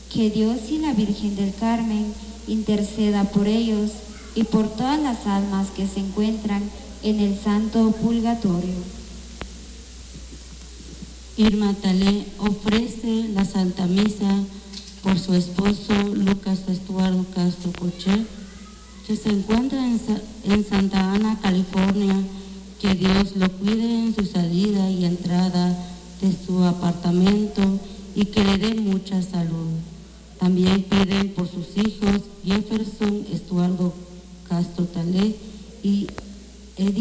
Que Dios y la Virgen del Carmen interceda por ellos y por todas las almas que se encuentran en el Santo Purgatorio. Irma Talé ofrece la Santa Misa por su esposo Lucas Estuardo Castro Coche, que se encuentra en Santa Ana, California. Que Dios lo cuide en su salida y entrada de su apartamento y que le dé mucha salud. También piden por sus hijos